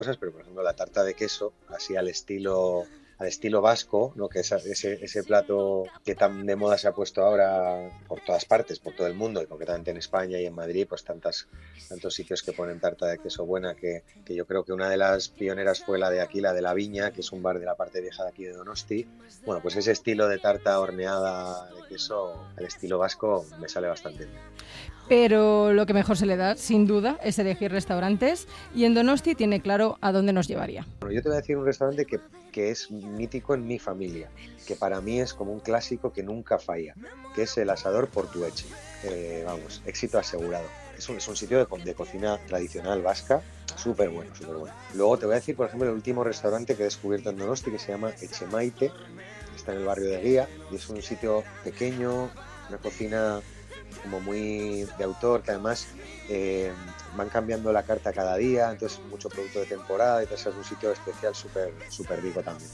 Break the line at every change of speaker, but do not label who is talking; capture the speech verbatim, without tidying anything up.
cosas, pero por ejemplo la tarta de queso, así al estilo al estilo vasco, ¿no? Que es ese, ese plato que tan de moda se ha puesto ahora por todas partes, por todo el mundo, y concretamente en España y en Madrid, pues tantas, tantos sitios que ponen tarta de queso buena, que, que yo creo que una de las pioneras fue la de aquí, la de La Viña, que es un bar de la parte vieja de aquí de Donosti. Bueno, pues ese estilo de tarta horneada de queso, al estilo vasco, me sale bastante bien.
Pero lo que mejor se le da, sin duda, es elegir restaurantes y en Donosti tiene claro a dónde nos llevaría.
Bueno, yo te voy a decir un restaurante que, que es mítico en mi familia, que para mí es como un clásico que nunca falla, que es el Asador Portueche. Eh, vamos, éxito asegurado. Es un, es un sitio de, de cocina tradicional vasca, súper bueno, súper bueno. Luego te voy a decir, por ejemplo, el último restaurante que he descubierto en Donosti, que se llama Echemaite, está en el barrio de Guía, y es un sitio pequeño, una cocina como muy de autor, que además eh, van cambiando la carta cada día, entonces mucho producto de temporada, y entonces es un sitio especial súper súper rico también.